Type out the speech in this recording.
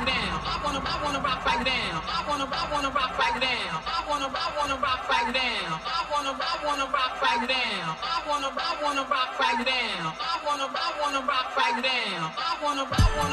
down. I wanna rock right now. I wanna rock right now. I wanna rock right now. I wanna rock right now. I wanna rock right now. I wanna rock right now. I wanna